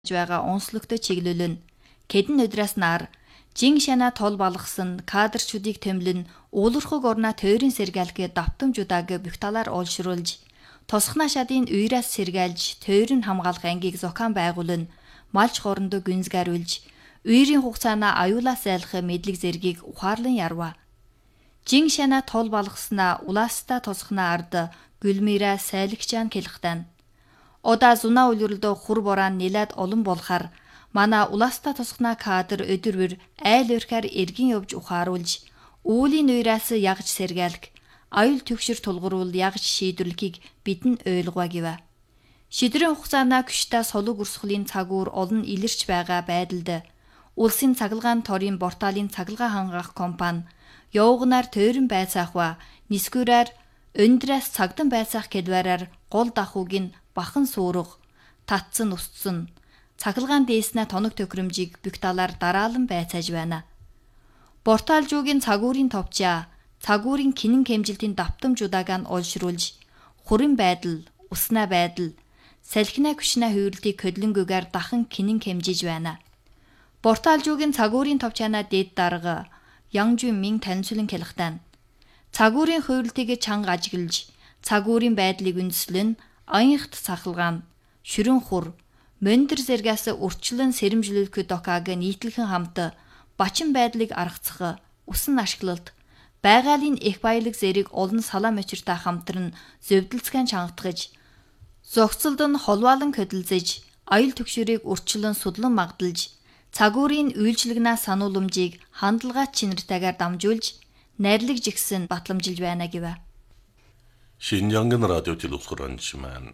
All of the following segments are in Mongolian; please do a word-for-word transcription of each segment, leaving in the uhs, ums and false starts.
байгаа онцлогтой чиглүүлэн Кэдэн өдрөөс нар жин шана тол балгасан кадрчүүдийг тэмлэн уулуурхаг орна тойрын сэргээлгээ давтамжуудааг бүх талаар олшруулж тосхна шадын уйраас сэргээлж тойрын хамгаалах ангийг зохион байгуулан малч хорондоо гүнзгааруулж уйрын хугацаана аюулаас айлах мэдлэг зэргийг ухаарлан ярва. Жин шана тол балгаснаа улааста тосхна ард гүлмира сайлгчаан келхтан. Ода зуна үлрэлдөө хур борaan нэлээд олон болохаар манай улааста тосхна кадр өдөрвөр айл өрхөр эргэн явж ухааруулж уулийн уйраас ягж сэргээлг аюул төгшөр тулгуурул ягж шийдвэрлэхийг бидэнд ойлгоо гэв. Шидрийн хугацаана гүштэй солог урсгалын цагуур олон илэрч байгаа байдалд улсын цахилгаан торын порталын цахилгаан хангах компани явгнаар тойрон байцаахва нисгүүрээр өндраас цагдан байцаах кэлвараар гол дахуугийн бахан суурга татсан устсан цахилгаан дээснэ тоног төхрөмжийг бүх талаар дараалан байцааж байна. Порталжуугийн цагуурын товчаа цагуурын кинэн хэмжилтийн давтамжуудааг нь олшруулж хурын байдал, уснаа байдал, салхина күшнэ хувирлтыг хөдлөнгөөр дахин кинэн хэмжиж байна. Порталжуугийн цагуурын товчаана дээд дарга Янгжун Мин танилцуулан хэлэхдээ цагуурын хувирлтыг чанга ажиглаж цагуурын байдлыг үндэслэн аянхт цахилгаан, шүрэн хур, мондор зэргээс урчлан сэрэмжлүүлэх докааг нийтлэхэн хамт бачин байдлыг аргацах, усан ашиглалт, байгалийн их баялаг зэрэг олон салаа мочиртай хамтран зөвдөлцгэн чангатгаж, зогцолд нь холваалан хөдөлзөж, аюул төгшөрийг урчлан судлан магдалж, цагуурын үйлчлэгнээ санууламжийг хандлагаат чинэртэйгээр дамжуулж, найрлаг жигсэн батламжилж байна гэв. Шинжангын радио телевизоранч маань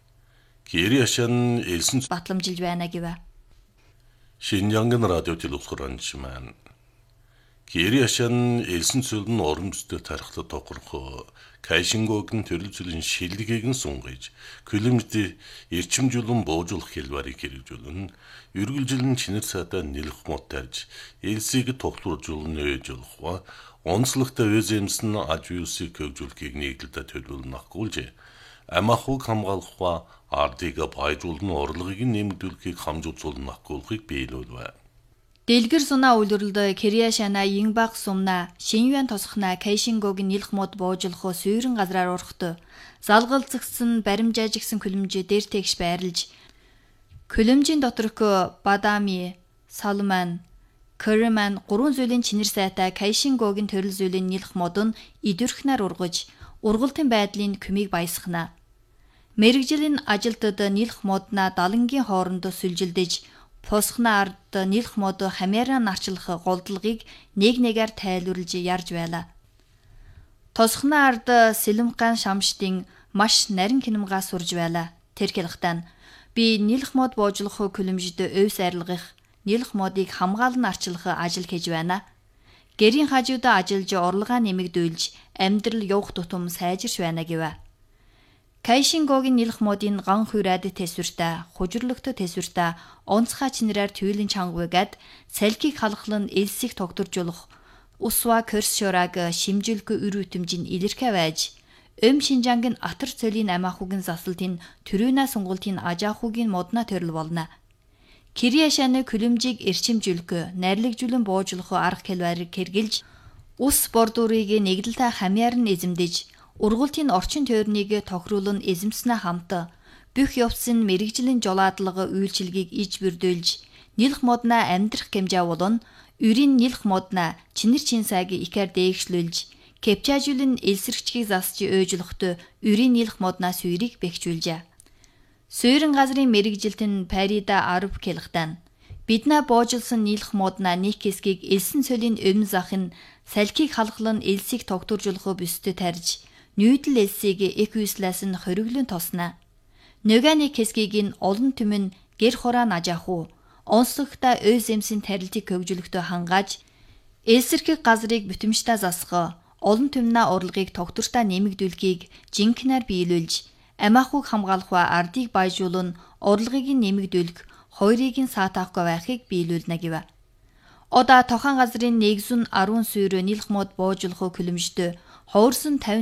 Кириашан элсэн батламжилж байна гэв. Шинжангын радио телевизоранч маань Кириашан элсэн цөлн оромжтой тархлаа тохирох Кайшингогийн төрөл зүйлийн шилдэгийг нь сунгаж, күлэмжтэй эрчимжүүлэн боожуулах хэлбэрийг хэрэгжүүлэн, үргэлжилэн чинэр цаатаа нэлэх мод тарж, элсийг тоглоужуулан нөөжүүлэх, онцлогтой өзэмсэн аж үсийг хөгжүүлэхийг нийтлэлдээ төлөвлөн ахгуулж, амахуг хамгаалах, ардыг байжуулан орлогыг нэмэгдүүлэхийг хамжуулсан ахгуулахыг биелүүлвэ. Дэлгэр сунаа үлрэлдөө Кириашана Ингбаг сумна Шинюан тосхна Кайшингогийн нэлэх мод боожуулах суурин газраар урахт залгалзгсан баримжаажигсан күлэмжээ дээр тэгш байрлаж күлэмжийн доторх Бадами, Салман, Кэрман гурван зүйлийн чинэр сайтай Кайшингогийн төрөл зүйлийн нэлэх мод нь идвэрхнээр ургаж ургалтын байдлын күмийг баясгана. Мэргэжлийн ажилтнууд нэлэх модна далангийн хооронд сүлжилдэж Посхна ард нэлэх мод хамаараа нарчлах голдлагыг нэг нэгээр тайлбарлаж ярьж байла. Тосхна ард Сэлэмгаан шамштын маш нарийн кинемгаа сурж байла. Тэр хэлэхдээ би нэлэх мод боожлох күлэмжид өвс арилгах, нэлэх модыг хамгаалан арчлах ажил хийж байна. Гэрийн хажуудаа ажиллаж орлогоо нэмэгдүүлж амьдрал явах тутам сайжирч байна гэв. Кайшингогийн нэлэх модын ган хуурайд тэсвэртэй, хужирлогтой тэсвэртэй, онцгой чинрээр түйлийн чангуугаад салхийг халахлан элсийг тогтворжуулах, усва көрсшорааг шимжилгүй үр үтэмжийн илэрхэ байж, Өм Шинжангийн атар цөлийн амаахугийн засалтын төрөөнө сунгалтын ажаахугийн модна төрөл болно. Кириашаны күлэмжийг эрчимжүүлэх, найрлагжуулан боожуулах арга хэлбэрийг хэрэгжилж, ус бордуурыг нэгдэлтэй хамяар нь эзэмдэж, ургалтын орчин тойрныг тохируулан эзэмснэ хамт бүх явцын мэрэгжлийн жолоодлого үйлчилгээг иж бүрдүүлж нэлэх модна амьдрах хэмжээ болон үрийн нэлэх модна чинэр чин сайг ихээр дээгшлүүлж кепчажуулын элсэрчгийг засч өөжлөхтө үрийн нэлэх модна суурийг бэхжүүлжээ. Суурин газрын мэрэгжилтэн Парида Араб хэлэхдээ биднээ боожулсан нэлэх модна нэг хэсгийг элсэн цөлийн өмнө захын салхийг халахлан элсийг тогтворжуулах бүстэй тарж нүүдэл элсийг эквислаас нь хориглон тоснаа. Нөгөө нэг хэсгийг нь олон түмэн гэр хураа нажааху, онцлогтой өз эмсийн тарилтыг хөгжүүлэхдээ хангааж, элсэрхэг газрыг бүтэмжтэй засах, олон түмнээ урлагийг тогтвортой нэмэгдүүлэхийг жинхэнээр биелүүлж, амаахуг хамгаалах ардыг байжуулан урлагийг нэмэгдүүлэх, хоёрыг нь саатаахгүй байхыг биелүүлнэ гэв. Ода тохон газрын нэгэн арван суур нэлэх мод боожуулах күлэмжтэй ховорсон